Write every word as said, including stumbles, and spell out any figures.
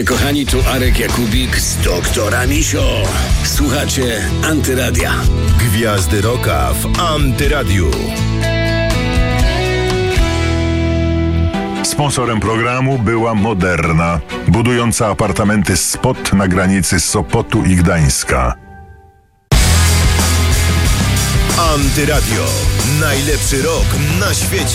Kochani, tu Arek Jakubik z doktora Misio. Słuchacie Antyradia. Gwiazdy Rocka w Antyradiu. Sponsorem programu była Moderna, budująca apartamenty Spot na granicy Sopotu i Gdańska. Antyradio. Najlepszy rok na świecie.